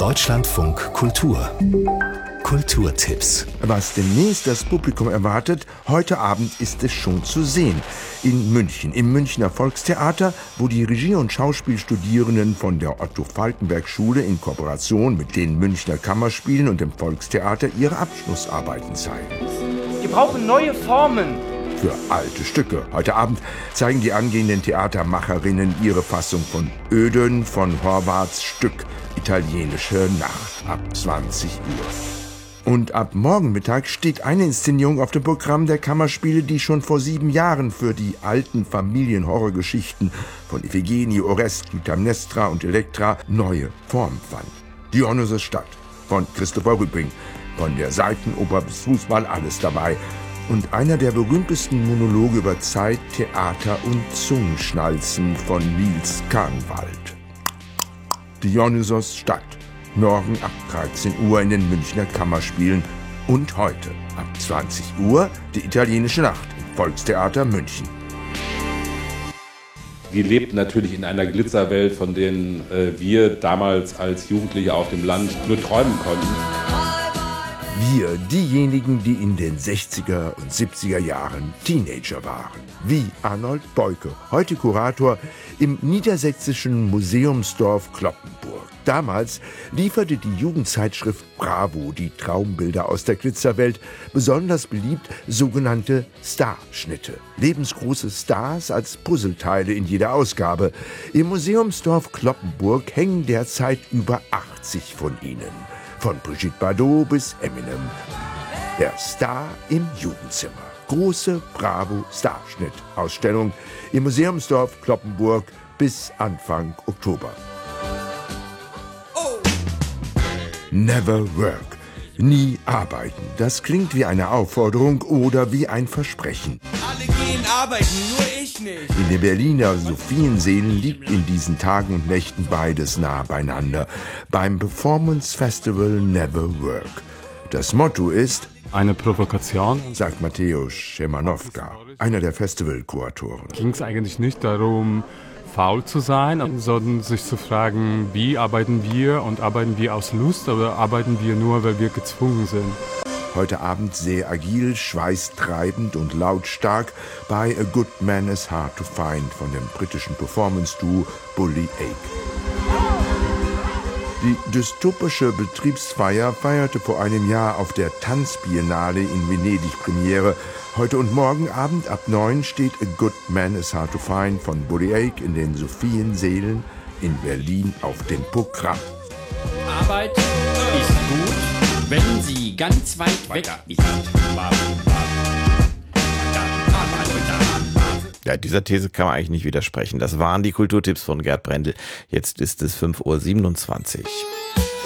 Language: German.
Deutschlandfunk Kultur. Kulturtipps. Was demnächst das Publikum erwartet, heute Abend ist es schon zu sehen. In München, im Münchner Volkstheater, wo die Regie- und Schauspielstudierenden von der Otto-Falckenberg-Schule in Kooperation mit den Münchner Kammerspielen und dem Volkstheater ihre Abschlussarbeiten zeigen. Wir brauchen neue Formen. Für alte Stücke. Heute Abend zeigen die angehenden Theatermacherinnen ihre Fassung von Öden von Horvaths Stück Italienische Nacht ab 20 Uhr. Und ab morgen Mittag steht eine Inszenierung auf dem Programm der Kammerspiele, die schon vor 7 Jahren für die alten Familienhorrorgeschichten von Iphigenie, Orest, Clytemnestra und Elektra neue Form fand. Dionysos Stadt von Christopher Rüpping. Von der Seitenoper bis Fußball alles dabei. Und einer der berühmtesten Monologe über Zeit, Theater und Zungenschnalzen von Niels Kahnwald. Dionysos Stadt. Morgen ab 13 Uhr in den Münchner Kammerspielen. Und heute ab 20 Uhr die Italienische Nacht im Volkstheater München. Wir lebten natürlich in einer Glitzerwelt, von denen wir damals als Jugendliche auf dem Land nur träumen konnten. Wir, diejenigen, die in den 60er und 70er Jahren Teenager waren. Wie Arnold Beuke, heute Kurator im niedersächsischen Museumsdorf Cloppenburg. Damals lieferte die Jugendzeitschrift Bravo die Traumbilder aus der Glitzerwelt, besonders beliebt sogenannte Starschnitte. Lebensgroße Stars als Puzzleteile in jeder Ausgabe. Im Museumsdorf Cloppenburg hängen derzeit über 80 von ihnen. Von Brigitte Bardot bis Eminem. Der Star im Jugendzimmer. Große Bravo-Starschnitt-Ausstellung im Museumsdorf Cloppenburg bis Anfang Oktober. Never work. Nie arbeiten. Das klingt wie eine Aufforderung oder wie ein Versprechen. Alle gehen arbeiten, nur ich nicht. In den Berliner Sophienseelen liegt in diesen Tagen und Nächten beides nah beieinander. Beim Performance Festival Never Work. Das Motto ist eine Provokation, sagt Mateusz Szymanowka, einer der Festivalkuratoren. Ging es eigentlich nicht darum, faul zu sein, sondern sich zu fragen, wie arbeiten wir und arbeiten wir aus Lust oder arbeiten wir nur, weil wir gezwungen sind. Heute Abend sehr agil, schweißtreibend und lautstark bei A Good Man is Hard to Find von dem britischen Performance-Duo Bully Ake. Die dystopische Betriebsfeier feierte vor einem Jahr auf der Tanzbiennale in Venedig Premiere. Heute und morgen Abend ab 9 steht A Good Man is Hard to Find von Bully Ake in den Sophienseelen in Berlin auf dem Programm. Arbeit ist gut, wenn sie ganz weit weg ist. Ja, dieser These kann man eigentlich nicht widersprechen. Das waren die Kulturtipps von Gerd Brendel. Jetzt ist es 5:27 Uhr.